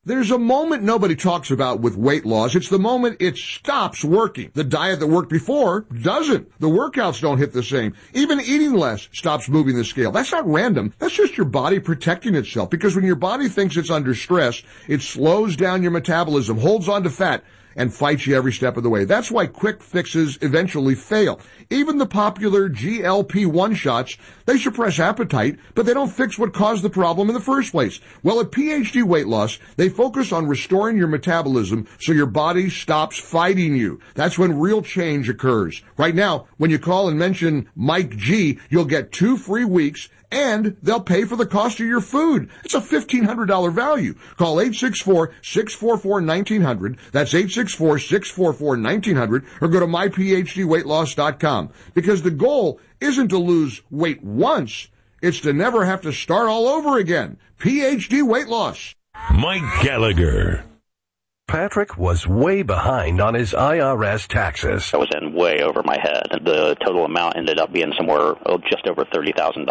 There's a moment nobody talks about with weight loss. It's the moment it stops working. The diet that worked before doesn't. The workouts don't hit the same. Even eating less stops moving the scale. That's not random. That's just your body protecting itself. Because when your body thinks it's under stress, it slows down your metabolism, holds on to fat, and fights you every step of the way. That's why quick fixes eventually fail. Even the popular GLP-1 shots, they suppress appetite, but they don't fix what caused the problem in the first place. Well, at PhD Weight Loss, they focus on restoring your metabolism so your body stops fighting you. That's when real change occurs. Right now, when you call and mention Mike G, you'll get 2 free weeks, and they'll pay for the cost of your food. It's a $1,500 value. Call 864-644-1900. That's 864-644-1900, or go to myphdweightloss.com. Because the goal isn't to lose weight once, it's to never have to start all over again. PhD Weight Loss. Mike Gallagher. Patrick was way behind on his IRS taxes. I was in way over my head. The total amount ended up being somewhere just over $30,000.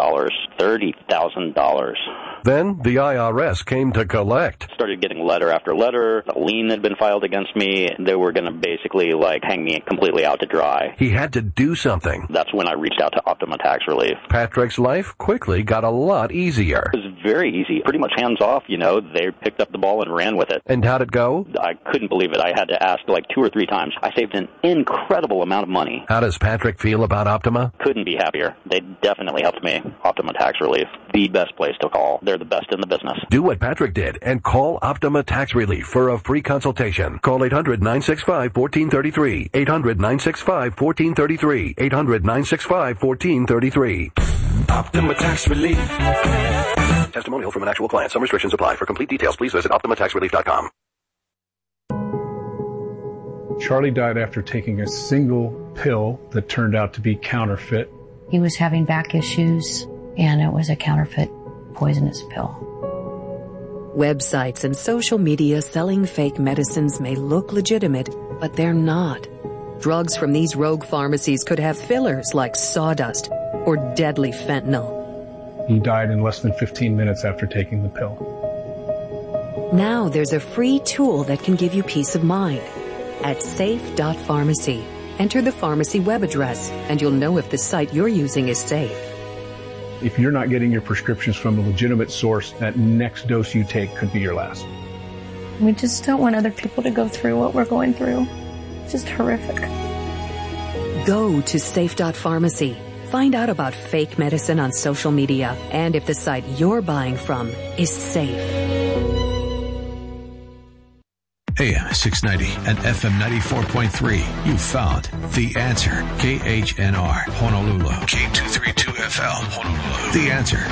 $30,000. Then the IRS came to collect. Started getting letter after letter. A lien had been filed against me. They were going to basically hang me completely out to dry. He had to do something. That's when I reached out to Optima Tax Relief. Patrick's life quickly got a lot easier. It was very easy. Pretty much hands off, They picked up the ball and ran with it. And how'd it go? I couldn't believe it. I had to ask 2 or 3 times. I saved an incredible amount of money. How does Patrick feel about Optima? Couldn't be happier. They definitely helped me. Optima Tax Relief, the best place to call. They're the best in the business. Do what Patrick did and call Optima Tax Relief for a free consultation. Call 800-965-1433. 800-965-1433. 800-965-1433. Optima Tax Relief. Testimonial from an actual client. Some restrictions apply. For complete details, please visit OptimaTaxRelief.com. Charlie died after taking a single pill that turned out to be counterfeit. He was having back issues, and it was a counterfeit poisonous pill. Websites and social media selling fake medicines may look legitimate, but they're not. Drugs from these rogue pharmacies could have fillers like sawdust or deadly fentanyl. He died in less than 15 minutes after taking the pill. Now there's a free tool that can give you peace of mind. At safe.pharmacy, enter the pharmacy web address, and you'll know if the site you're using is safe. If you're not getting your prescriptions from a legitimate source, that next dose you take could be your last. We just don't want other people to go through what we're going through. It's just horrific. Go to safe.pharmacy. Find out about fake medicine on social media and if the site you're buying from is safe. AM 690 and FM 94.3. You found The Answer. KHNR, Honolulu. K232FL, Honolulu. The Answer.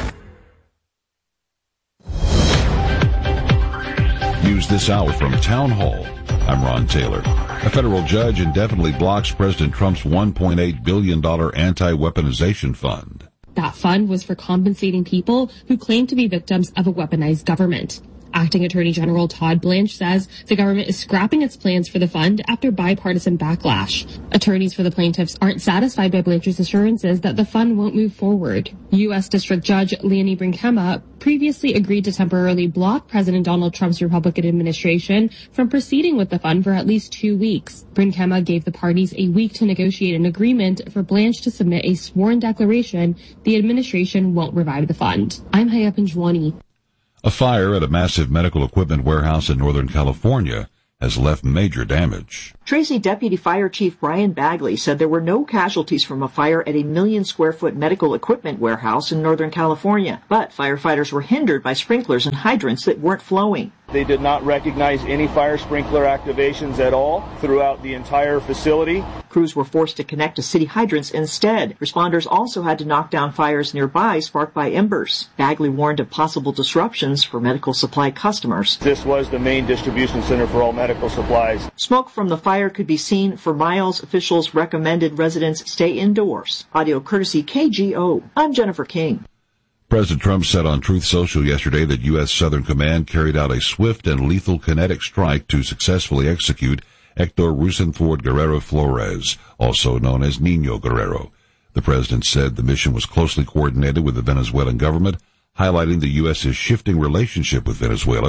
News this hour from Town Hall. I'm Ron Taylor. A federal judge indefinitely blocks President Trump's $1.8 billion anti-weaponization fund. That fund was for compensating people who claim to be victims of a weaponized government. Acting Attorney General Todd Blanche says the government is scrapping its plans for the fund after bipartisan backlash. Attorneys for the plaintiffs aren't satisfied by Blanche's assurances that the fund won't move forward. U.S. District Judge Leonie Brinkema previously agreed to temporarily block President Donald Trump's Republican administration from proceeding with the fund for at least 2 weeks. Brinkema gave the parties a week to negotiate an agreement for Blanche to submit a sworn declaration the administration won't revive the fund. I'm Haya Panjwani. A fire at a massive medical equipment warehouse in Northern California has left major damage. Tracy Deputy Fire Chief Brian Bagley said there were no casualties from a fire at a 1 million square foot medical equipment warehouse in Northern California, but firefighters were hindered by sprinklers and hydrants that weren't flowing. They did not recognize any fire sprinkler activations at all throughout the entire facility. Crews were forced to connect to city hydrants instead. Responders also had to knock down fires nearby sparked by embers. Bagley warned of possible disruptions for medical supply customers. This was the main distribution center for all medical supplies. Smoke from the fire could be seen for miles. Officials recommended residents stay indoors. Audio courtesy KGO. I'm Jennifer King. President Trump said on Truth Social yesterday that U.S. Southern Command carried out a swift and lethal kinetic strike to successfully execute Hector Rosenthwart Guerrero Flores, also known as Nino Guerrero. The president said the mission was closely coordinated with the Venezuelan government, highlighting the U.S.'s shifting relationship with Venezuela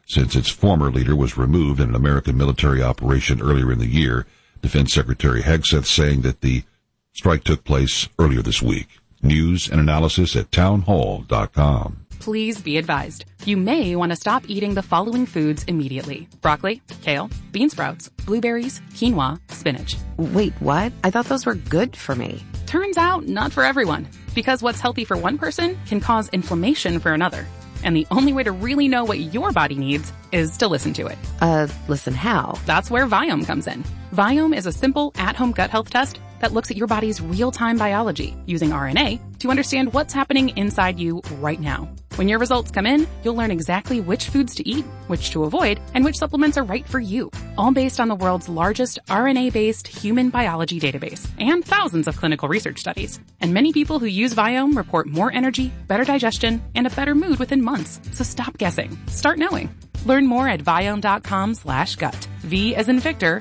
since its former leader was removed in an American military operation earlier in the year. Defense Secretary Hegseth saying that the strike took place earlier this week. News and analysis at townhall.com. Please be advised. You may want to stop eating the following foods immediately. Broccoli, kale, bean sprouts, blueberries, quinoa, spinach. Wait, what? I thought those were good for me. Turns out, not for everyone. Because what's healthy for one person can cause inflammation for another. And the only way to really know what your body needs is to listen to it. Listen how? That's where Viome comes in. Viome is a simple, at-home gut health test that looks at your body's real-time biology using RNA to understand what's happening inside you right now. When your results come in, you'll learn exactly which foods to eat, which to avoid, and which supplements are right for you. All based on the world's largest RNA-based human biology database and thousands of clinical research studies. And many people who use Viome report more energy, better digestion, and a better mood within months. So stop guessing. Start knowing. Learn more at Viome.com/gut. V as in Victor,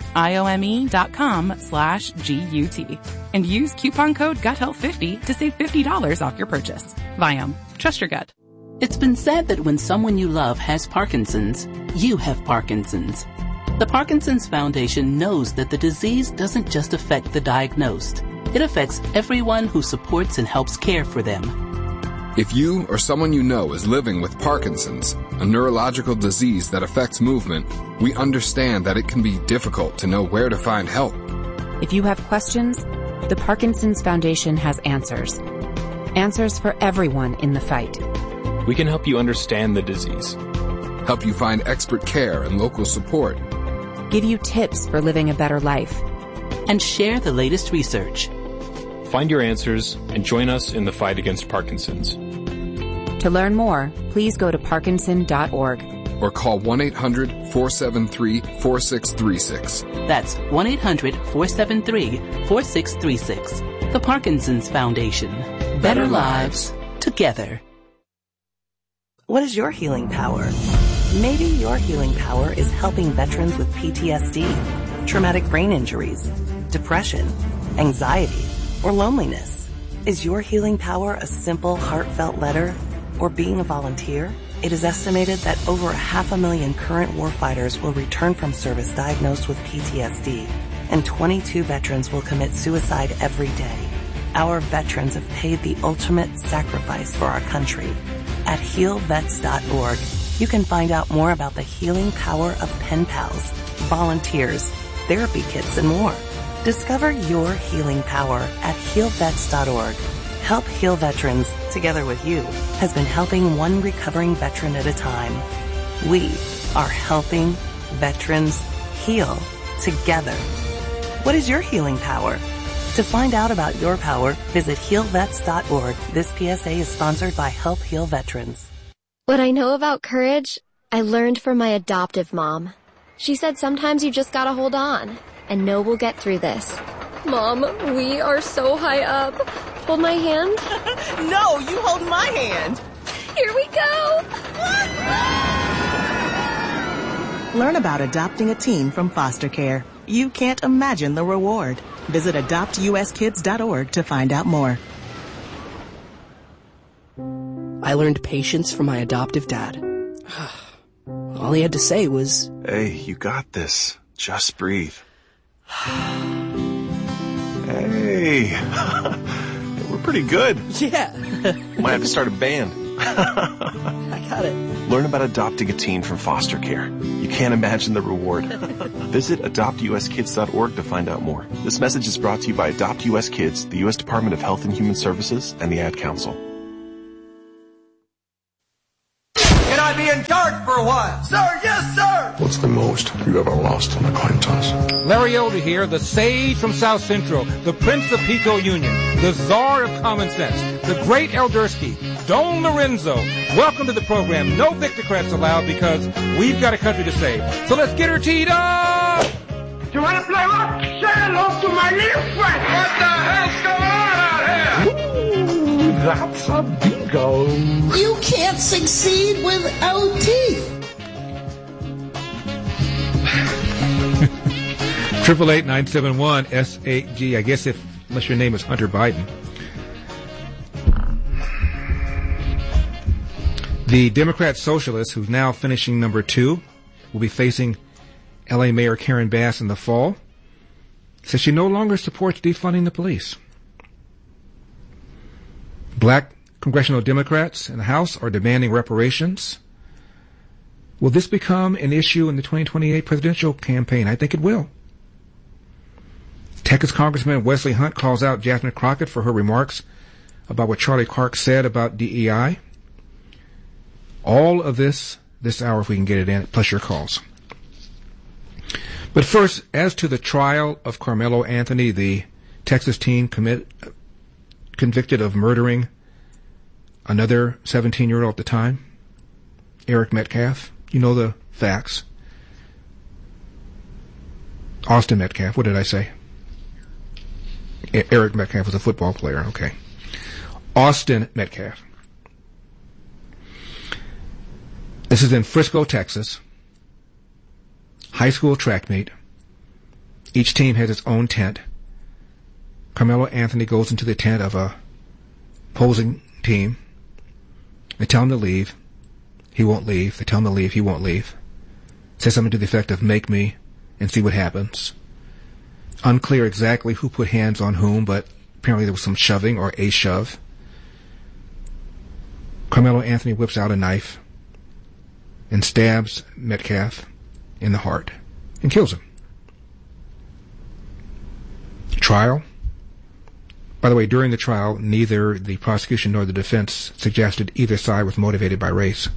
IOME.com/GUT. And use coupon code GUTHEALTH50 to save $50 off your purchase. Viome. Trust your gut. It's been said that when someone you love has Parkinson's, you have Parkinson's. The Parkinson's Foundation knows that the disease doesn't just affect the diagnosed. It affects everyone who supports and helps care for them. If you or someone you know is living with Parkinson's, a neurological disease that affects movement, we understand that it can be difficult to know where to find help. If you have questions, the Parkinson's Foundation has answers. Answers for everyone in the fight. We can help you understand the disease, help you find expert care and local support, give you tips for living a better life, and share the latest research. Find your answers and join us in the fight against Parkinson's. To learn more, please go to parkinson.org. Or call 1-800-473-4636. That's 1-800-473-4636. The Parkinson's Foundation. Better lives together. What is your healing power? Maybe your healing power is helping veterans with PTSD, traumatic brain injuries, depression, anxiety, or loneliness. Is your healing power a simple, heartfelt letter or being a volunteer? It is estimated that over 500,000 current warfighters will return from service diagnosed with PTSD, and 22 veterans will commit suicide every day. Our veterans have paid the ultimate sacrifice for our country. At healvets.org, you can find out more about the healing power of pen pals, volunteers, therapy kits, and more. Discover your healing power at healvets.org. Help Heal Veterans, together with you, has been helping one recovering veteran at a time. We are helping veterans heal together. What is your healing power? To find out about your power, visit healvets.org. This PSA is sponsored by Help Heal Veterans. What I know about courage, I learned from my adoptive mom. She said sometimes you just gotta hold on and know we'll get through this. Mom, we are so high up. Hold my hand. No, you hold my hand. Here we go. Learn about adopting a teen from foster care. You can't imagine the reward. Visit adoptuskids.org to find out more. I learned patience from my adoptive dad. All he had to say was, "Hey, you got this. Just breathe." Hey, we're pretty good. Yeah. Might have to start a band. I got it. Learn about adopting a teen from foster care. You can't imagine the reward. Visit adoptuskids.org to find out more. This message is brought to you by Adopt US Kids, the U.S. Department of Health and Human Services, and the Ad Council. Can I be in charge for a while? Sir, yes, sir! What's the most you ever lost on a coin toss? Larry Elder here, the sage from South Central, the Prince of Pico Union, the Czar of Common Sense, the Great Eldersky, Don Lorenzo. Welcome to the program. No Victocrats allowed because we've got a country to save. So let's get her teed up! You want to play rock? Say hello to my little friend! What the hell's going on out here? Ooh, that's a bingo. You can't succeed without teeth. 888-971-SAG. I guess unless your name is Hunter Biden. The Democrat Socialist, who's now finishing number 2, will be facing L.A. Mayor Karen Bass in the fall, says she no longer supports defunding the police. Black congressional Democrats in the House are demanding reparations. Will this become an issue in the 2028 presidential campaign? I think it will. Texas Congressman Wesley Hunt calls out Jasmine Crockett for her remarks about what Charlie Clark said about DEI. All of this hour, if we can get it in, plus your calls. But first, as to the trial of Carmelo Anthony, the Texas teen convicted of murdering another 17-year-old at the time, Eric Metcalf. You know the facts. Austin Metcalf. What did I say? Eric Metcalf was a football player. Okay. Austin Metcalf. This is in Frisco, Texas. High school track meet. Each team has its own tent. Carmelo Anthony goes into the tent of a opposing team. They tell him to leave. He won't leave. They tell him to leave. He won't leave. Says something to the effect of, make me and see what happens. Unclear exactly who put hands on whom, but apparently there was some shoving or a shove. Carmelo Anthony whips out a knife and stabs Metcalf in the heart and kills him. Trial. By the way, during the trial, neither the prosecution nor the defense suggested either side was motivated by race.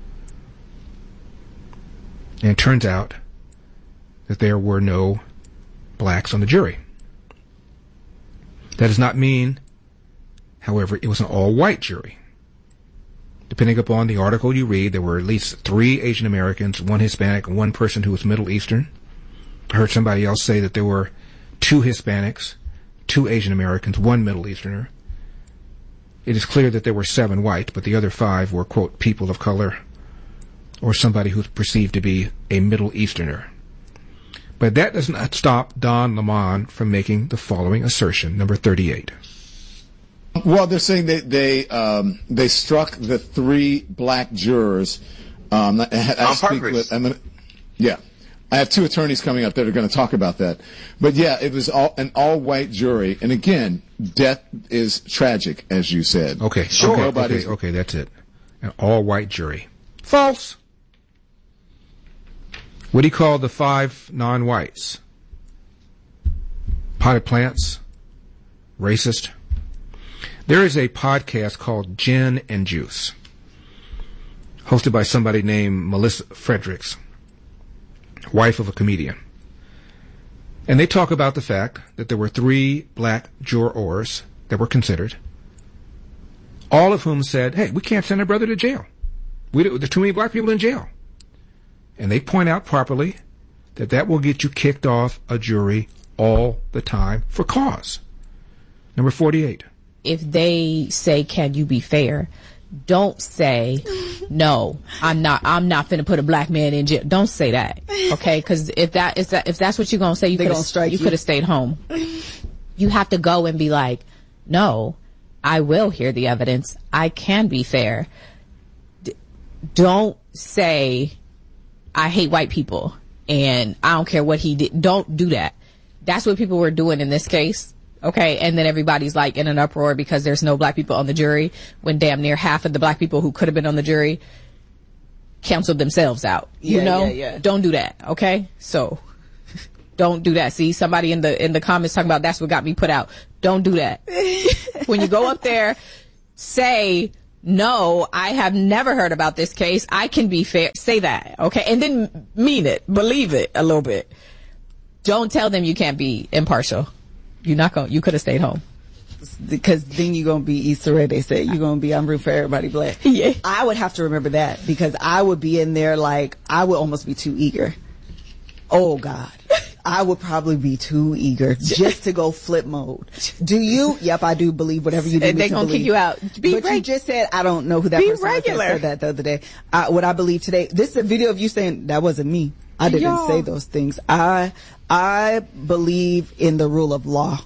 And it turns out that there were no blacks on the jury. That does not mean, however, it was an all-white jury. Depending upon the article you read, there were at least 3 Asian Americans, 1 Hispanic, and 1 person who was Middle Eastern. I heard somebody else say that there were 2 Hispanics, 2 Asian Americans, 1 Middle Easterner. It is clear that there were 7 white, but the other 5 were, quote, people of color, or somebody who's perceived to be a Middle Easterner. But that does not stop Don Lemon from making the following assertion, number 38. Well, they're saying that they struck the 3 black jurors. On purpose. Yeah. I have 2 attorneys coming up that are going to talk about that. But yeah, it was an all-white jury. And again, death is tragic, as you said. Okay. Sure. Okay, that's it. An all-white jury. False. What do you call the 5 non-whites? Potted plants? Racist? There is a podcast called Gin and Juice, hosted by somebody named Melissa Fredericks, wife of a comedian. And they talk about the fact that there were 3 black jurors that were considered, all of whom said, hey, we can't send our brother to jail. There's too many black people in jail. And they point out properly that will get you kicked off a jury all the time for cause. Number 48. If they say, can you be fair? Don't say, no, I'm not finna put a black man in jail. Don't say that. Okay? Cause if that's what you're gonna say, you could have stayed home. You have to go and be like, no, I will hear the evidence. I can be fair. Don't say, I hate white people and I don't care what he did. Don't do that. That's what people were doing in this case. Okay. And then everybody's like in an uproar because there's no black people on the jury when damn near half of the black people who could have been on the jury canceled themselves out. Yeah. Don't do that. Okay. So don't do that. See, somebody in the comments talking about that's what got me put out. Don't do that. When you go up there, say, no, I have never heard about this case. I can be fair. Say that. Okay. And then mean it. Believe it a little bit. Don't tell them you can't be impartial. You could have stayed home. Because then you're going to be Issa Rae, they say. You're going to be, I'm rooting for everybody black. Yeah. I would have to remember that because I would be in there like, I would almost be too eager. Oh God. I would probably be too eager just to go flip mode. Do you? Yep, I do believe whatever you do. They're going to kick you out. You just said, I don't know who that person was that said that the other day. What I believe today, this is a video of you saying, that wasn't me. I didn't say those things. I believe in the rule of law.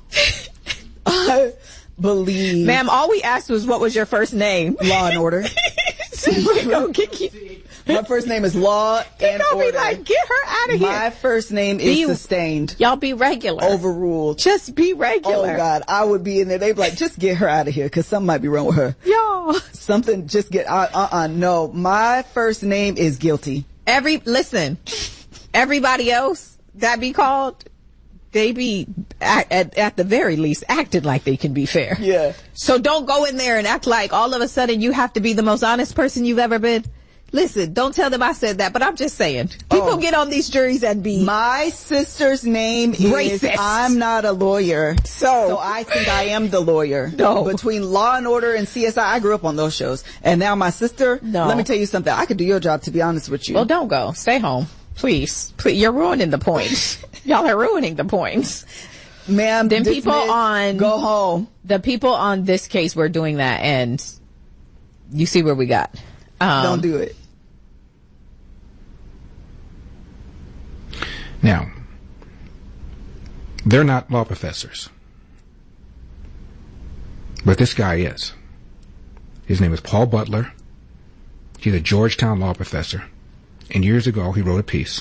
I believe. Ma'am, all we asked was what was your first name? Law and Order. Gonna kick you. My first name is Law and Order. Be like, get her out of here. My first name is Sustained. Y'all be regular. Overruled. Just be regular. Oh God, I would be in there. They'd be like, just get her out of here because something might be wrong with her. Y'all. Something. Just get. No, my first name is Guilty. Listen. Everybody else that be called, they be at the very least acting like they can be fair. Yeah. So don't go in there and act like all of a sudden you have to be the most honest person you've ever been. Listen, don't tell them I said that, but I'm just saying. People get on these juries and be... My sister's name racist. Is... I'm not a lawyer. So I think I am the lawyer. No. Between Law and Order and CSI, I grew up on those shows. And now my sister... No. Let me tell you something. I could do your job, to be honest with you. Well, don't go. Stay home. Please. You're ruining the points. Y'all are ruining the points. Ma'am, then people on... Go home. The people on this case were doing that, and you see where we got. Don't do it. Now, they're not law professors, but this guy is. His name is Paul Butler. He's a Georgetown law professor, and years ago he wrote a piece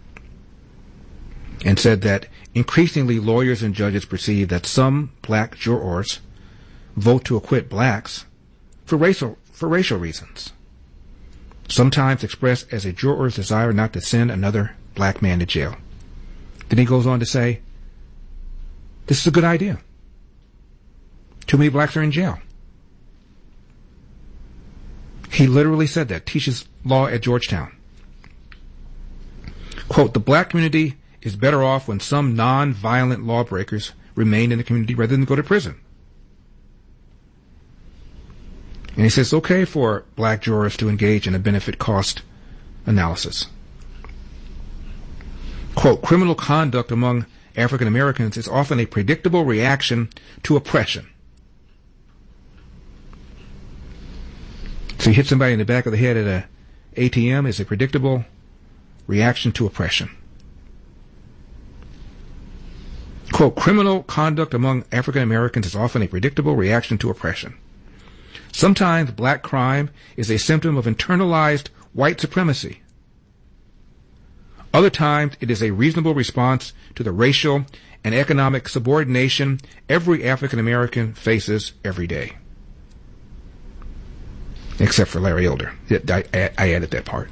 and said that increasingly lawyers and judges perceive that some black jurors vote to acquit blacks for racial reasons, sometimes expressed as a juror's desire not to send another black man to jail. Then he goes on to say, this is a good idea. Too many blacks are in jail. He literally said that, teaches law at Georgetown. Quote, the black community is better off when some non-violent lawbreakers remain in the community rather than go to prison. And he says it's okay for black jurors to engage in a benefit-cost analysis. Quote, criminal conduct among African Americans is often a predictable reaction to oppression. So you hit somebody in the back of the head at a ATM is a predictable reaction to oppression. Quote, criminal conduct among African Americans is often a predictable reaction to oppression. Sometimes black crime is a symptom of internalized white supremacy. Other times, it is a reasonable response to the racial and economic subordination every African American faces every day. Except for Larry Elder. I added that part.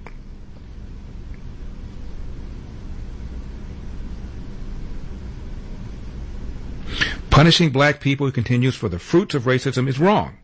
Punishing black people, he continues, for the fruits of racism is wrong.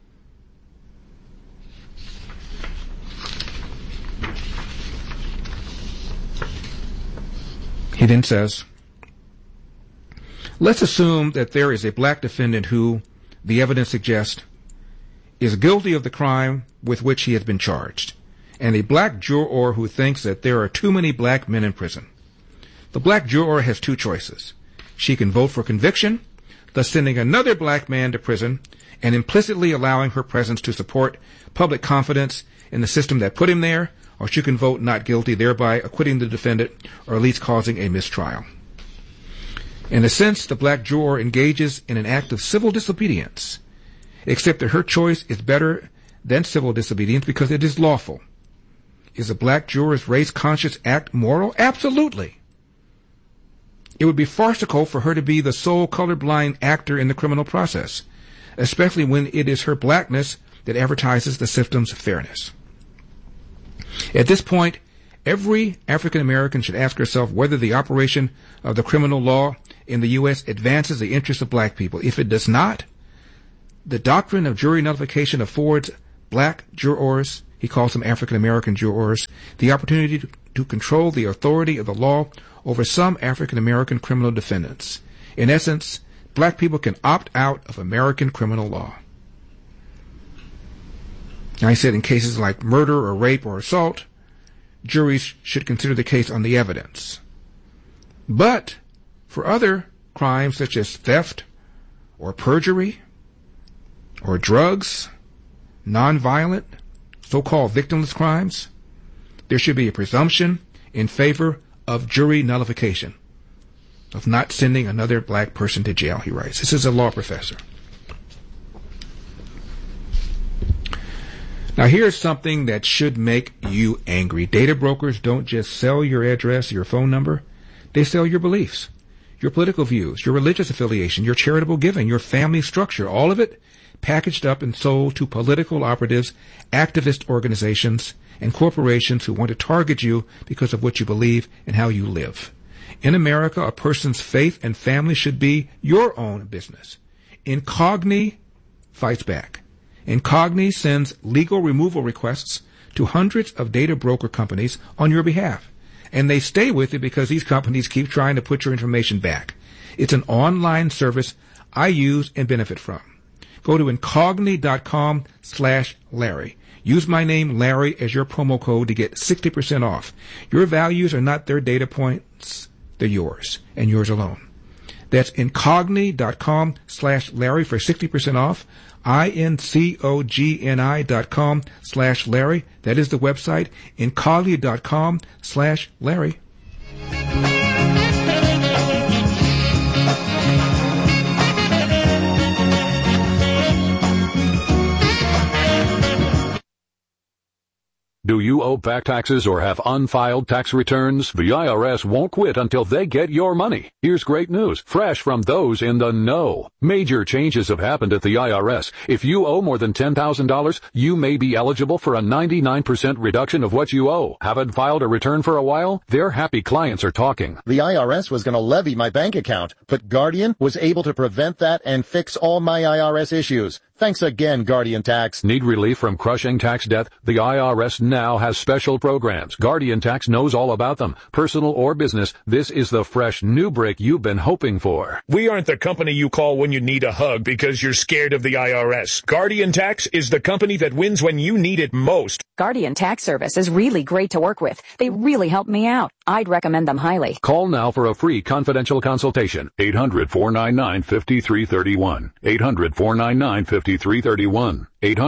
He then says, let's assume that there is a black defendant who, the evidence suggests, is guilty of the crime with which he has been charged, and a black juror who thinks that there are too many black men in prison. The black juror has two choices. She can vote for conviction, thus sending another black man to prison and implicitly allowing her presence to support public confidence in the system that put him there, or she can vote not guilty, thereby acquitting the defendant or at least causing a mistrial. In a sense, the black juror engages in an act of civil disobedience, except that her choice is better than civil disobedience because it is lawful. Is a black juror's race-conscious act moral? Absolutely. It would be farcical for her to be the sole colorblind actor in the criminal process, especially when it is her blackness that advertises the system's fairness. At this point, every African American should ask herself whether the operation of the criminal law in the U.S. advances the interests of black people. If it does not, the doctrine of jury nullification affords black jurors, he calls them African American jurors, the opportunity to control the authority of the law over some African American criminal defendants. In essence, black people can opt out of American criminal law. Now, he said in cases like murder or rape or assault, juries should consider the case on the evidence. But for other crimes such as theft or perjury or drugs, nonviolent, so-called victimless crimes, there should be a presumption in favor of jury nullification, of not sending another black person to jail, he writes. This is a law professor. Now, here's something that should make you angry. Data brokers don't just sell your address, your phone number. They sell your beliefs, your political views, your religious affiliation, your charitable giving, your family structure, all of it packaged up and sold to political operatives, activist organizations, and corporations who want to target you because of what you believe and how you live. In America, a person's faith and family should be your own business. Incogni fights back. Incogni sends legal removal requests to hundreds of data broker companies on your behalf. And they stay with it because these companies keep trying to put your information back. It's an online service I use and benefit from. Go to incogni.com/Larry. Use my name, Larry, as your promo code to get 60% off. Your values are not their data points. They're yours and yours alone. That's incogni.com/Larry for 60% off. incogni.com/Larry. That is the website, incogni.com/Larry. Do you owe back taxes or have unfiled tax returns? The IRS won't quit until they get your money. Here's great news, fresh from those in the know. Major changes have happened at the IRS. If you owe more than $10,000, you may be eligible for a 99% reduction of what you owe. Haven't filed a return for a while? Their happy clients are talking. The IRS was going to levy my bank account, but Guardian was able to prevent that and fix all my IRS issues. Thanks again, Guardian Tax. Need relief from crushing tax debt? The IRS now has special programs. Guardian Tax knows all about them. Personal or business, this is the fresh new break you've been hoping for. We aren't the company you call when you need a hug because you're scared of the IRS. Guardian Tax is the company that wins when you need it most. Guardian Tax Service is really great to work with. They really helped me out. I'd recommend them highly. Call now for a free confidential consultation. 800-499-5331. 800-499-5331.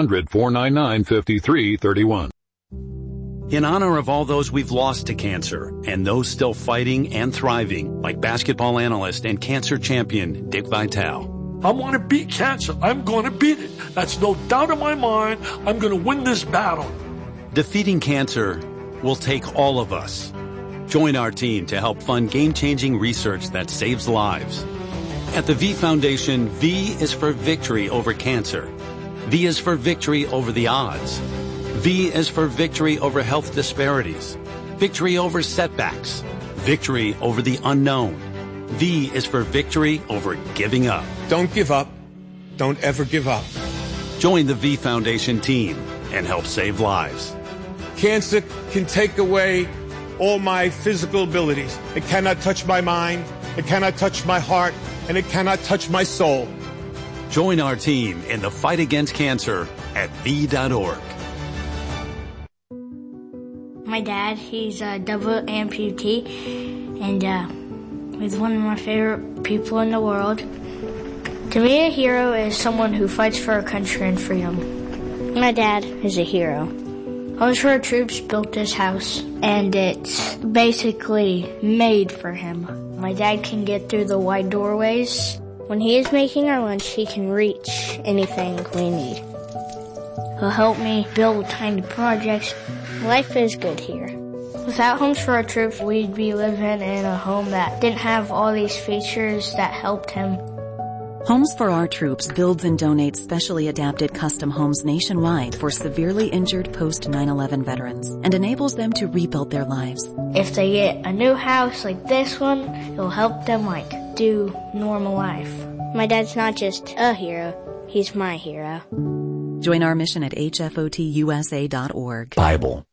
800-499-5331. In honor of all those we've lost to cancer and those still fighting and thriving, like basketball analyst and cancer champion Dick Vitale. I want to beat cancer. I'm going to beat it. That's no doubt in my mind. I'm going to win this battle. Defeating cancer will take all of us. Join our team to help fund game-changing research that saves lives. At the V Foundation, V is for victory over cancer. V is for victory over the odds. V is for victory over health disparities. Victory over setbacks. Victory over the unknown. V is for victory over giving up. Don't give up. Don't ever give up. Join the V Foundation team and help save lives. Cancer can take away all my physical abilities. It cannot touch my mind. It cannot touch my heart. And it cannot touch my soul. Join our team in the fight against cancer at V.org. My dad, he's a double amputee, and he's one of my favorite people in the world. To me, a hero is someone who fights for our country and freedom. My dad is a hero. Homes for Our Troops built this house, and it's basically made for him. My dad can get through the wide doorways. When he is making our lunch, he can reach anything we need. He'll help me build tiny projects. Life is good here. Without Homes for Our Troops, we'd be living in a home that didn't have all these features that helped him. Homes for Our Troops builds and donates specially adapted custom homes nationwide for severely injured post-9/11 veterans and enables them to rebuild their lives. If they get a new house like this one, it'll help them do normal life. My dad's not just a hero, he's my hero. Join our mission at hfotusa.org. Bible.